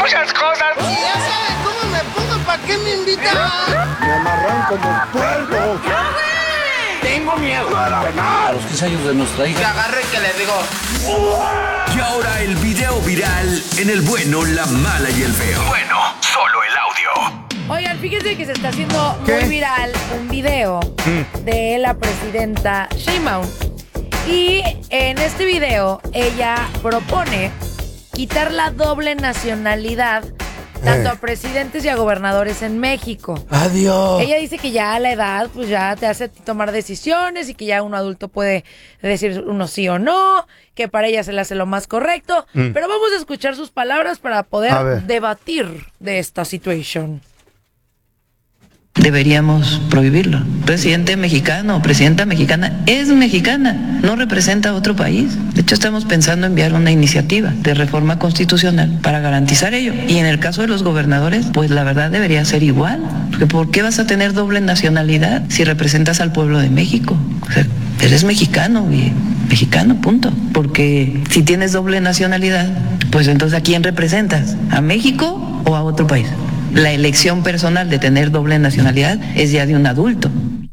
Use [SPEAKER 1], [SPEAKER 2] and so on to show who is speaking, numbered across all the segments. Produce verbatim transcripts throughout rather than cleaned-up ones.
[SPEAKER 1] muchas cosas.
[SPEAKER 2] Ya sabes cómo me pongo, ¿para qué me invitan?
[SPEAKER 3] Me amarran como puerco.
[SPEAKER 1] Tengo miedo a la penal.
[SPEAKER 4] Los quince años de nuestra hija.
[SPEAKER 1] Que agarre que le digo.
[SPEAKER 5] Y ahora el video viral en El Bueno, la Mala y el Feo. Bueno, solo el audio.
[SPEAKER 6] Oigan, fíjense que se está haciendo
[SPEAKER 3] ¿Qué?
[SPEAKER 6] muy viral un video
[SPEAKER 3] Mm.
[SPEAKER 6] de la presidenta Sheinbaum. Y en este video ella propone quitar la doble nacionalidad tanto
[SPEAKER 3] Eh.
[SPEAKER 6] a presidentes y a gobernadores en México.
[SPEAKER 3] Adiós.
[SPEAKER 6] Ella dice que ya a la edad pues ya te hace tomar decisiones y que ya un adulto puede decir uno sí o no, que para ella se le hace lo más correcto.
[SPEAKER 3] Mm.
[SPEAKER 6] Pero vamos a escuchar sus palabras para
[SPEAKER 3] A
[SPEAKER 6] poder
[SPEAKER 3] ver.
[SPEAKER 6] debatir de esta situación.
[SPEAKER 7] Deberíamos prohibirlo. Presidente mexicano o presidenta mexicana es mexicana, no representa a otro país. De hecho, estamos pensando enviar una iniciativa de reforma constitucional para garantizar ello. Y en el caso de los gobernadores, pues la verdad debería ser igual. Porque ¿por qué vas a tener doble nacionalidad si representas al pueblo de México? O sea, eres mexicano y mexicano, punto. Porque si tienes doble nacionalidad, pues entonces ¿a quién representas? ¿A México o a otro país? La elección personal de tener doble nacionalidad es ya de un adulto.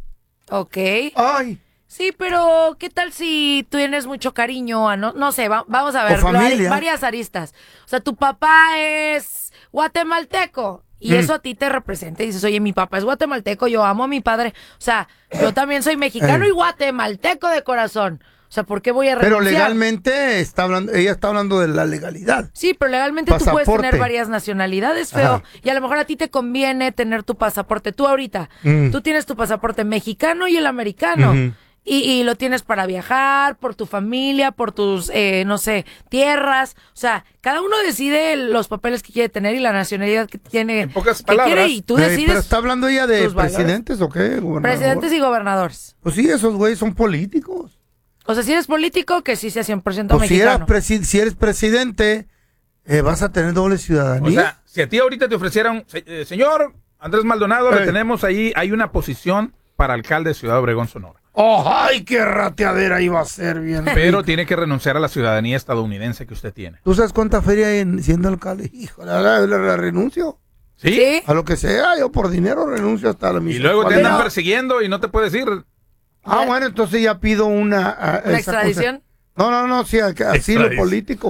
[SPEAKER 6] Ok.
[SPEAKER 3] Ay.
[SPEAKER 6] Sí, pero ¿qué tal si tú tienes mucho cariño a no, no sé, va- vamos a ver,
[SPEAKER 3] O familia.
[SPEAKER 6] lo- varias aristas. O sea, tu papá es guatemalteco y
[SPEAKER 3] Mm.
[SPEAKER 6] eso a ti te representa y dices, oye, mi papá es guatemalteco, yo amo a mi padre. O sea, yo también soy mexicano
[SPEAKER 3] Eh.
[SPEAKER 6] y guatemalteco de corazón. O sea, ¿por qué voy a
[SPEAKER 3] Pero
[SPEAKER 6] renunciar?
[SPEAKER 3] legalmente está hablando, ella está hablando de la legalidad.
[SPEAKER 6] Sí, pero legalmente tú puedes
[SPEAKER 3] Pasaporte.
[SPEAKER 6] tener varias nacionalidades, feo.
[SPEAKER 3] Ajá.
[SPEAKER 6] Y a lo mejor a ti te conviene tener tu pasaporte. Tú ahorita,
[SPEAKER 3] Mm.
[SPEAKER 6] tú tienes tu pasaporte mexicano y el americano.
[SPEAKER 3] Ujú.
[SPEAKER 6] y, y lo tienes para viajar, por tu familia, por tus, eh, no sé, tierras. O sea, cada uno decide los papeles que quiere tener y la nacionalidad que tiene.
[SPEAKER 8] En pocas
[SPEAKER 6] que quiere,
[SPEAKER 8] palabras.
[SPEAKER 6] y tú
[SPEAKER 3] Eh,
[SPEAKER 6] decides.
[SPEAKER 3] pero está hablando ella de
[SPEAKER 6] tus valores.
[SPEAKER 3] presidentes o qué, gobernador?
[SPEAKER 6] Presidentes y gobernadores.
[SPEAKER 3] Pues sí, esos güeyes son políticos.
[SPEAKER 6] O sea, si eres político, que sí sea cien por ciento
[SPEAKER 3] Pues si eres,
[SPEAKER 6] mexicano.
[SPEAKER 3] presi- si eres presidente, eh, vas a tener doble ciudadanía.
[SPEAKER 8] O sea, si a ti ahorita te ofrecieran, se- eh, señor Andrés Maldonado,
[SPEAKER 3] Ey.
[SPEAKER 8] le tenemos ahí, hay una posición para alcalde de Ciudad Obregón, Sonora.
[SPEAKER 3] Oh, ¡ay, qué rateadera iba a ser bien!
[SPEAKER 8] Pero tiene que renunciar a la ciudadanía estadounidense que usted tiene.
[SPEAKER 3] ¿Tú sabes cuánta feria hay en, siendo alcalde? Híjole, la, la- la renuncio.
[SPEAKER 8] ¿Sí?
[SPEAKER 6] ¿Sí?
[SPEAKER 3] A lo que sea, yo por dinero renuncio hasta la
[SPEAKER 8] Y
[SPEAKER 3] misma.
[SPEAKER 8] luego te
[SPEAKER 3] ¿Cuál
[SPEAKER 8] andan
[SPEAKER 3] era?
[SPEAKER 8] persiguiendo y no te puedes ir.
[SPEAKER 3] Ah, bueno, entonces ya pido una... a-
[SPEAKER 6] ¿Una
[SPEAKER 3] esa
[SPEAKER 6] extradición?
[SPEAKER 3] cosa. No, no, no, sí, a- asilo
[SPEAKER 8] Extradición.
[SPEAKER 3] político.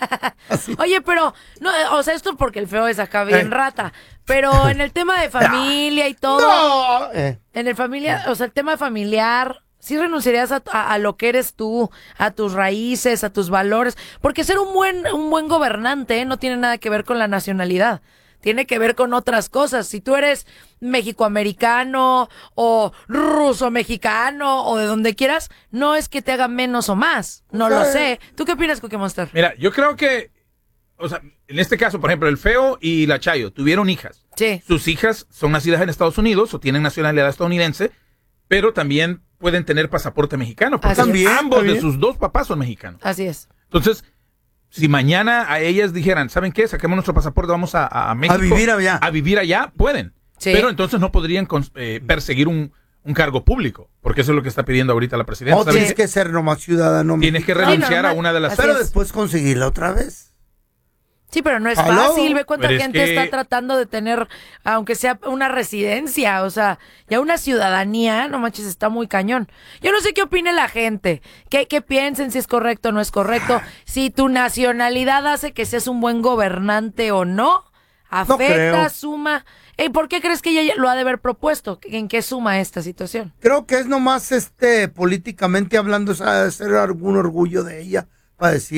[SPEAKER 3] Así.
[SPEAKER 6] Oye, pero, no, eh, o sea, esto porque el feo es acá bien
[SPEAKER 3] Eh.
[SPEAKER 6] rata. Pero en el tema de familia y todo.
[SPEAKER 3] No, eh,
[SPEAKER 6] En el familia, o sea, el tema familiar, sí renunciarías a, a- a lo que eres tú, a tus raíces, a tus valores, porque ser un buen, un buen gobernante no tiene nada que ver con la nacionalidad, tiene que ver con otras cosas. Si tú eres mexicoamericano o ruso-mexicano o de donde quieras, no es que te haga menos o más, no lo sé. ¿Tú qué opinas, Cookie Monster?
[SPEAKER 8] Mira, yo creo que, o sea, en este caso, por ejemplo, el Feo y la Chayo tuvieron hijas.
[SPEAKER 6] Sí.
[SPEAKER 8] Sus hijas son nacidas en Estados Unidos o tienen nacionalidad estadounidense, pero también pueden tener pasaporte mexicano, porque
[SPEAKER 6] Así es.
[SPEAKER 3] También,
[SPEAKER 8] ambos de
[SPEAKER 3] también.
[SPEAKER 8] sus dos papás son mexicanos.
[SPEAKER 6] Así es.
[SPEAKER 8] Entonces, si mañana a ellas dijeran, ¿saben qué? Saquemos nuestro pasaporte, vamos a, a México.
[SPEAKER 3] A vivir allá.
[SPEAKER 8] A vivir allá, pueden.
[SPEAKER 6] Sí.
[SPEAKER 8] Pero entonces no podrían cons- eh, perseguir un, un cargo público, porque eso es lo que está pidiendo ahorita la presidenta.
[SPEAKER 3] o
[SPEAKER 8] ¿Sabes
[SPEAKER 3] tienes
[SPEAKER 8] qué?
[SPEAKER 3] que ser nomás ciudadano.
[SPEAKER 8] Tienes que
[SPEAKER 3] mexicano.
[SPEAKER 8] renunciar a
[SPEAKER 6] normal.
[SPEAKER 8] una de las...
[SPEAKER 6] Así
[SPEAKER 3] Pero
[SPEAKER 6] es.
[SPEAKER 3] después conseguirla otra vez.
[SPEAKER 6] Sí, pero no es
[SPEAKER 3] ¿Aló?
[SPEAKER 6] fácil. Ve cuánta
[SPEAKER 8] Pero es
[SPEAKER 6] gente
[SPEAKER 8] que-
[SPEAKER 6] está tratando de tener, aunque sea una residencia, o sea, ya una ciudadanía, no manches, está muy cañón. Yo no sé qué opine la gente, qué, qué piensen si es correcto o no es correcto, si tu nacionalidad hace que seas un buen gobernante o no, afecta,
[SPEAKER 3] creo.
[SPEAKER 6] suma. Ey, ¿por qué crees que ella lo ha de haber propuesto? ¿En qué suma esta situación?
[SPEAKER 3] Creo que es nomás este políticamente hablando, es ha de ser algún orgullo de ella para decir.